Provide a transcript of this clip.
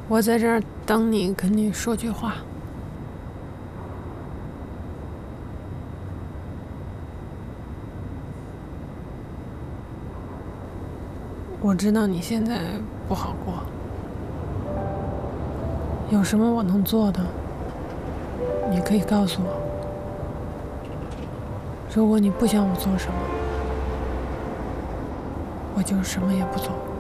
我在这儿等你，跟你说句话。我知道你现在不好过，有什么我能做的，你可以告诉我。如果你不想我做什么，我就什么也不做。